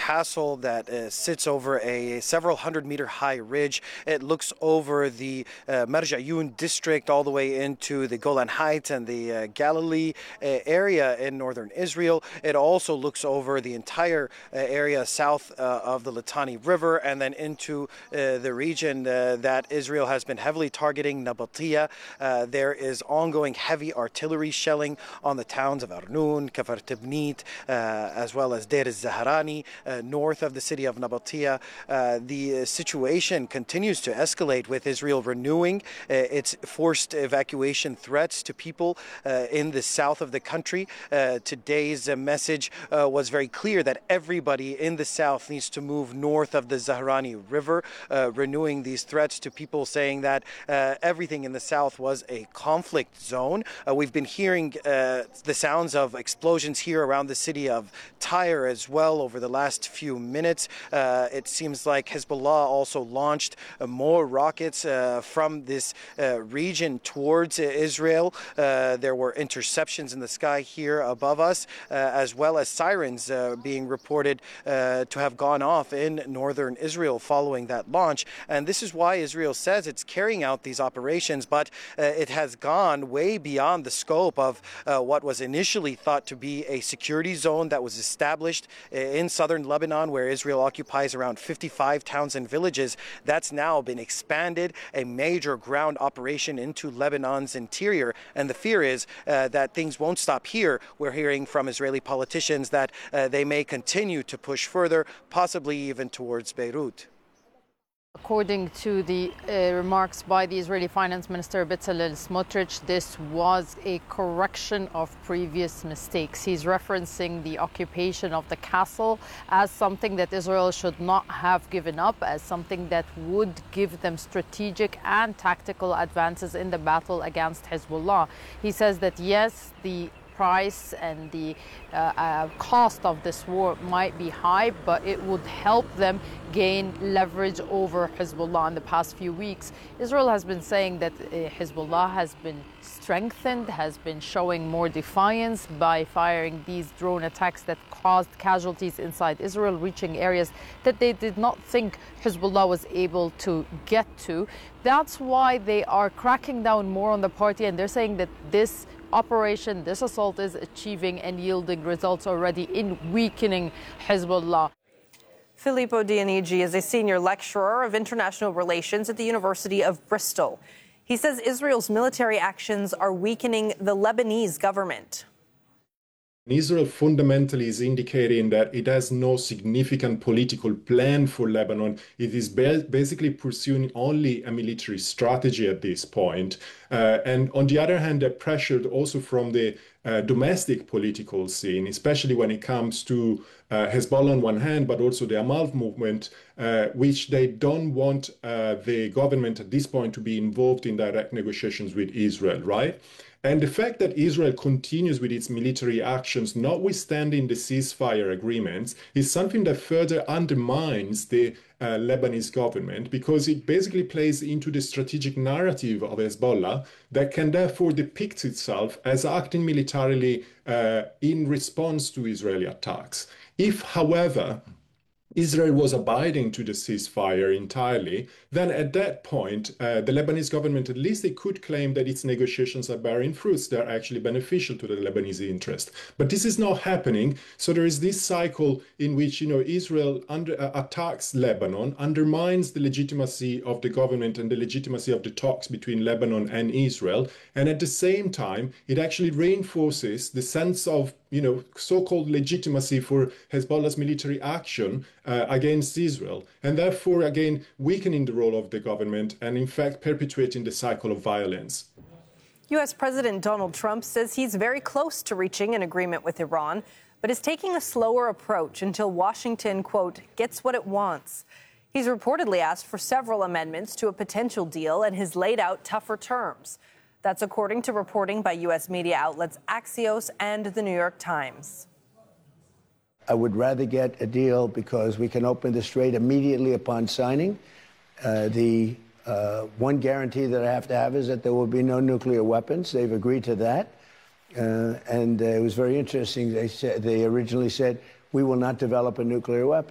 castle that sits over a several hundred-meter high ridge. It looks over the Marjayoun district all the way into the Golan Heights and the Galilee area in northern Israel. It also looks over the entire area south of the Litani River and then into the region that Israel has been heavily targeting, Nabatea. There is ongoing heavy artillery shelling on the towns of Arnoun, Kafar Tibnit, as well as Deir al-Zahrani, north of the city of Nabatea. The situation continues to escalate, with Israel renewing its forced evacuation threats to people in the south of the country. Today's message was very clear that everybody in the south needs to move north of the Zahrani River, renewing these threats to people, saying that everything in the south was a conflict zone. We've been hearing the sounds of explosions here around the city of Tyre as well over the last few minutes. It seems like Hezbollah also launched more rockets from this region towards Israel. There were interceptions in the sky here above us, as well as sirens being reported to have gone off in northern Israel following that launch. And this is why Israel says it's carrying out these operations, but it has gone way beyond the scope of what was initially thought to be a security zone that was established in southern Lebanon, where Israel occupies around 55 towns and villages. That's now been expanded, a major ground operation into Lebanon's interior. And the fear is that things won't stop here. We're hearing from Israeli politicians that they may continue to push further, possibly even towards Beirut. According to the remarks by the Israeli Finance Minister Bezalel Smotrich, this was a correction of previous mistakes. He's referencing the occupation of the castle as something that Israel should not have given up, as something that would give them strategic and tactical advances in the battle against Hezbollah. He says that yes, the price and the cost of this war might be high, but it would help them gain leverage over Hezbollah. In the past few weeks, Israel has been saying that Hezbollah has been strengthened, has been showing more defiance by firing these drone attacks that caused casualties inside Israel, reaching areas that they did not think Hezbollah was able to get to. That's why they are cracking down more on the party, and they're saying that this operation, this assault, is achieving and yielding results already in weakening Hezbollah. Filippo Dionigi is a senior lecturer of international relations at the University of Bristol. He says Israel's military actions are weakening the Lebanese government. Israel fundamentally is indicating that it has no significant political plan for Lebanon. It is basically pursuing only a military strategy at this point. And on the other hand, they're pressured also from the domestic political scene, especially when it comes to Hezbollah on one hand, but also the Amal movement, which they don't want the government at this point to be involved in direct negotiations with Israel, right? And the fact that Israel continues with its military actions, notwithstanding the ceasefire agreements, is something that further undermines the Lebanese government, because it basically plays into the strategic narrative of Hezbollah that can therefore depict itself as acting militarily in response to Israeli attacks. If, however, Israel was abiding to the ceasefire entirely, then at that point, the Lebanese government, at least they could claim that its negotiations are bearing fruits. They're actually beneficial to the Lebanese interest. But this is not happening. So there is this cycle in which, Israel attacks Lebanon, undermines the legitimacy of the government and the legitimacy of the talks between Lebanon and Israel. And at the same time, it actually reinforces the sense of so-called legitimacy for Hezbollah's military action against Israel, and therefore, again, weakening the role of the government and, in fact, perpetuating the cycle of violence. U.S. President Donald Trump says he's very close to reaching an agreement with Iran, but is taking a slower approach until Washington, quote, gets what it wants. He's reportedly asked for several amendments to a potential deal and has laid out tougher terms. That's according to reporting by U.S. media outlets Axios and The New York Times. I would rather get a deal because we can open the strait immediately upon signing. The one guarantee that I have to have is that there will be no nuclear weapons. They've agreed to that. And it was very interesting. They originally said, we will not develop a nuclear weapon.